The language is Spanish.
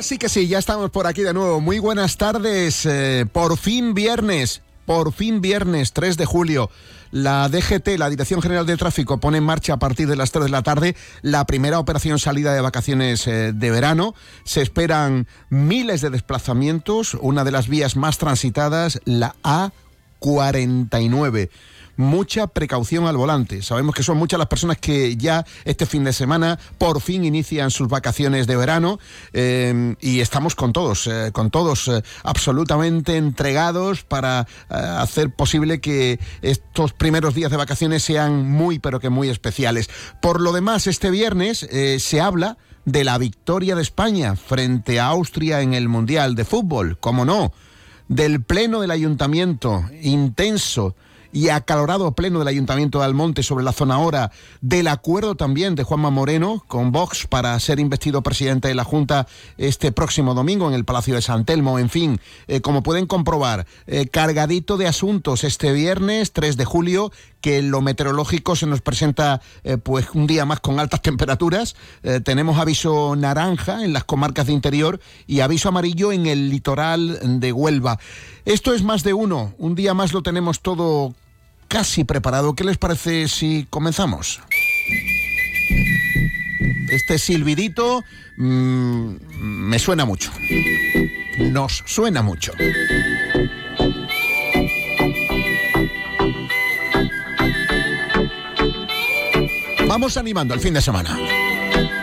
Sí que sí, ya estamos por aquí de nuevo. Muy buenas tardes. Por fin viernes, 3 de julio. La DGT, la Dirección General de Tráfico, pone en marcha a partir de las 3 de la tarde la primera operación salida de vacaciones de verano. Se esperan miles de desplazamientos, una de las vías más transitadas, la A49. Mucha precaución al volante. Sabemos que son muchas las personas que ya este fin de semana por fin inician sus vacaciones de verano y estamos con todos absolutamente entregados para hacer posible que estos primeros días de vacaciones sean muy, pero que muy especiales. Por lo demás, este viernes se habla de la victoria de España frente a Austria en el Mundial de Fútbol, cómo no, del pleno del Ayuntamiento, intenso y acalorado pleno del Ayuntamiento de Almonte sobre la zona hora, del acuerdo también de Juanma Moreno con Vox para ser investido presidente de la Junta este próximo domingo en el Palacio de San Telmo. En fin, como pueden comprobar, cargadito de asuntos este viernes 3 de julio, que en lo meteorológico se nos presenta pues un día más con altas temperaturas. Tenemos aviso naranja en las comarcas de interior y aviso amarillo en el litoral de Huelva. Esto es Más de Uno, un día más lo tenemos todo casi preparado. ¿Qué les parece si comenzamos? Este silbidito me suena mucho. Nos suena mucho. Vamos animando el fin de semana.